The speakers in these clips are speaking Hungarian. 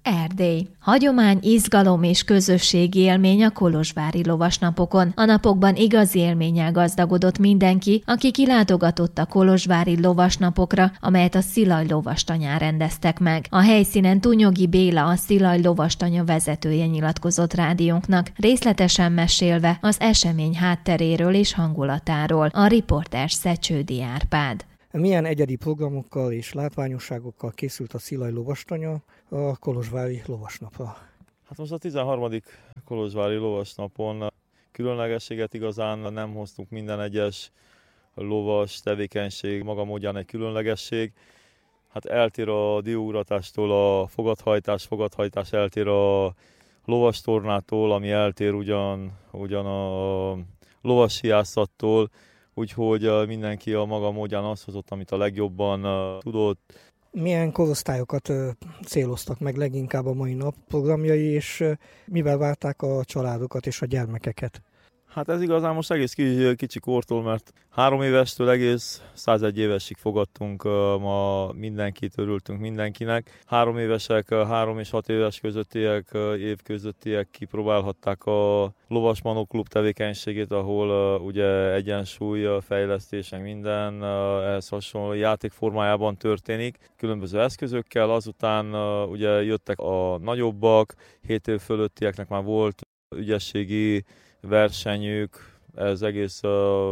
Erdély. Hagyomány, izgalom és közösségi élmény a kolozsvári lovasnapokon. A napokban igazi élménnyel gazdagodott mindenki, aki kilátogatott a kolozsvári lovasnapokra, amelyet a Szilaj lovastanyán rendeztek meg. A helyszínen Túnyogi Béla, a Szilaj lovastanya vezetője nyilatkozott rádiónknak, részletesen mesélve az esemény hátteréről és hangulatáról. A riporter Szecsődi Árpád. Milyen egyedi programokkal és látványosságokkal készült a Szilaj lovastanya a kolozsvári lovasnapra? Hát most a 13. kolozsvári lovasnapon különlegességet igazán nem hoztunk, minden egyes lovas tevékenység maga módján egy különlegesség. Hát eltér a dióuratástól a fogadhajtás eltér a lovastornától, ami eltér ugyan a lovassiászattól, úgyhogy mindenki a maga módján azt hozott, amit a legjobban tudott. Milyen korosztályokat céloztak meg leginkább a mai nap programjai, és mivel várták a családokat és a gyermekeket? Hát ez igazán most egész kicsi kortól, mert 3 évestől egész 101 évesig fogadtunk ma mindenkit, örültünk mindenkinek. 3 évesek, 3 és 6 éves év közöttiek kipróbálhatták a Lovasmanó Klub tevékenységét, ahol ugye egyensúly, fejlesztések minden ehhez hasonló játékformájában történik. Különböző eszközökkel, azután ugye jöttek a nagyobbak, 7 év fölöttieknek már volt ügyességi versenyük, ez egész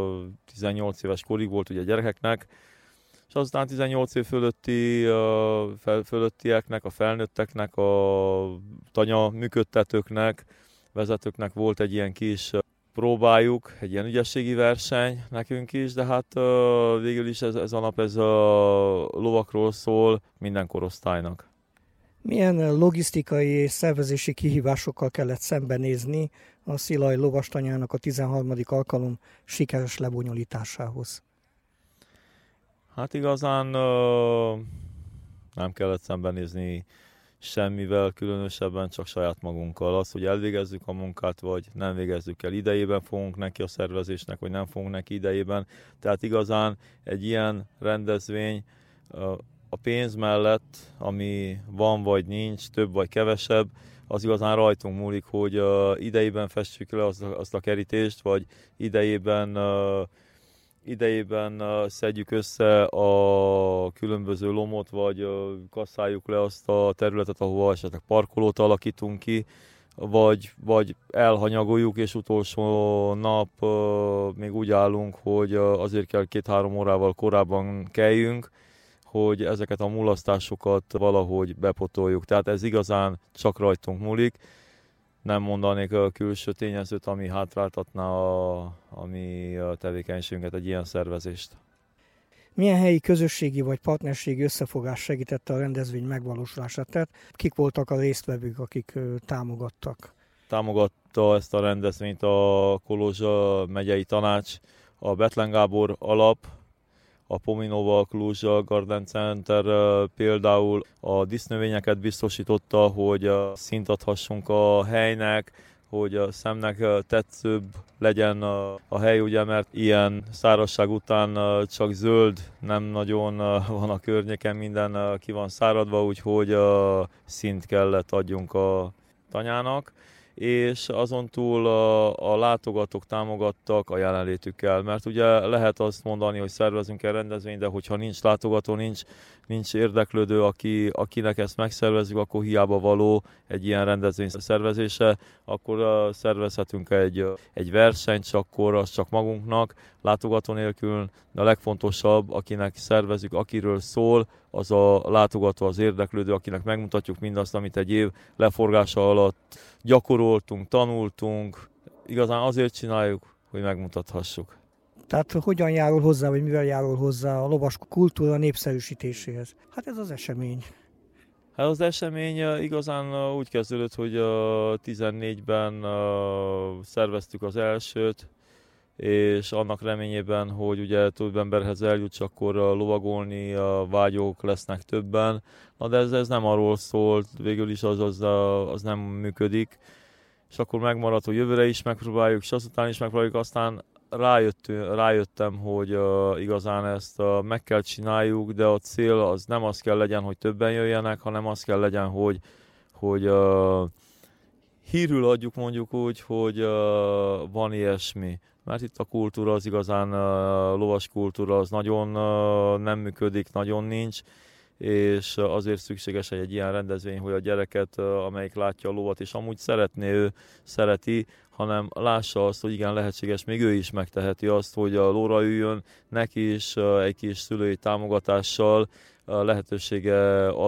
18 éves korig volt ugye gyerekeknek, és azután 18 év fölöttieknek, a felnőtteknek, a tanya működtetőknek, vezetőknek volt egy ilyen kis próbájuk, egy ilyen ügyességi verseny nekünk is, de hát végül is ez a nap ez a lovakról szól minden korosztálynak. Milyen logisztikai és szervezési kihívásokkal kellett szembenézni a Szilaj lovastanyának a 13. alkalom sikeres lebonyolításához? Hát igazán nem kellett szembenézni semmivel, különösebben csak saját magunkkal. Az, hogy elvégezzük a munkát, vagy nem végezzük el idejében, fogunk neki a szervezésnek, vagy nem fogunk neki idejében. Tehát igazán egy ilyen rendezvény a pénz mellett, ami van vagy nincs, több vagy kevesebb, az igazán rajtunk múlik, hogy idejében festjük le azt a kerítést, vagy idejében szedjük össze a különböző lomot, vagy kasszáljuk le azt a területet, ahova esetleg parkolót alakítunk ki, vagy elhanyagoljuk, és utolsó nap még úgy állunk, hogy azért kell 2-3 órával korábban keljünk, hogy ezeket a mulasztásokat valahogy bepotoljuk. Tehát ez igazán csak rajtunk múlik. Nem mondanék a külső tényezőt, ami hátráltatná a mi tevékenységünket, egy ilyen szervezést. Milyen helyi közösségi vagy partnerségi összefogás segítette a rendezvény megvalósulását? Tehát kik voltak a résztvevők, akik támogattak? Támogatta ezt a rendezvényt a Kolozs megyei tanács, a Bethlen Gábor alap, a Pominova Cluj Garden Center például a dísznövényeket biztosította, hogy szint adhassunk a helynek, hogy a szemnek tetszőbb legyen a hely, ugye, mert ilyen szárazság után csak zöld, nem nagyon van a környéken, minden ki van száradva, úgyhogy szint kellett adjunk a tanyának. És azon túl a látogatók támogattak a jelenlétükkel, mert ugye lehet azt mondani, hogy szervezünk el rendezvényt, de hogyha nincs látogató, nincs érdeklődő, akinek ezt megszervezzük, akkor hiába való egy ilyen rendezvény szervezése, akkor szervezhetünk egy versenyt, és akkor az csak magunknak, látogató nélkül, de a legfontosabb, akinek szervezünk, akiről szól, az a látogató, az érdeklődő, akinek megmutatjuk mindazt, amit egy év leforgása alatt gyakoroltunk, tanultunk. Igazán azért csináljuk, hogy megmutathassuk. Tehát hogyan járul hozzá, vagy mivel járul hozzá a lovas kultúra népszerűsítéséhez? Hát ez az esemény. Hát az esemény igazán úgy kezdődött, hogy 14-ben szerveztük az elsőt, és annak reményében, hogy ugye több emberhez eljuts, akkor lovagolni vágyók lesznek többen. Na de ez nem arról szólt, végül is az nem működik. És akkor megmaradt, hogy jövőre is megpróbáljuk, és azután is megpróbáljuk, aztán rájöttem, hogy igazán ezt meg kell csináljuk, de a cél az nem az kell legyen, hogy többen jöjjenek, hanem az kell legyen, hogy hírül adjuk mondjuk úgy, hogy van ilyesmi. Mert itt a kultúra az igazán, lovas kultúra az nagyon nem működik, nagyon nincs, és azért szükséges egy ilyen rendezvény, hogy a gyereket, amelyik látja a lovat, és amúgy ő szereti, hanem lássa azt, hogy igen, lehetséges, még ő is megteheti azt, hogy a lóra üljön, neki is egy kis szülői támogatással lehetősége